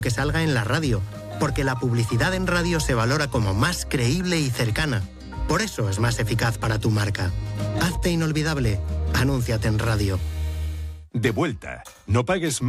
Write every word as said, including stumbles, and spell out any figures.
que salga en la radio, porque la publicidad en radio se valora como más creíble y cercana. Por eso es más eficaz para tu marca. Hazte inolvidable. Anúnciate en radio. De vuelta. No pagues más.